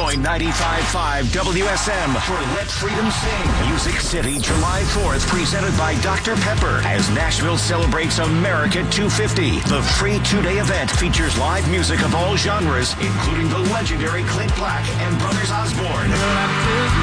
Join 95.5 WSM for Let Freedom Sing. Music City, July 4th, presented by Dr. Pepper, as Nashville celebrates America 250. The free two-day event features live music of all genres, including the legendary Clint Black and Brothers Osborne.